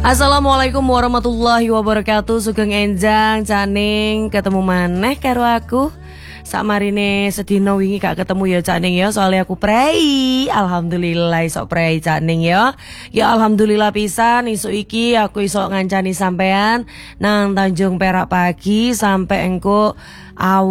Assalamualaikum warahmatullahi wabarakatuh. Sugeng enjang Caning ketemu maneh karo aku. Sakmarine sedina wingi gak ketemu ya Caning ya, soalnya aku prei. Alhamdulillah iso prei Caning ya. Ya alhamdulillah pisan isu iki aku iso ngancani sampean nang Tanjung Perak pagi sampai engko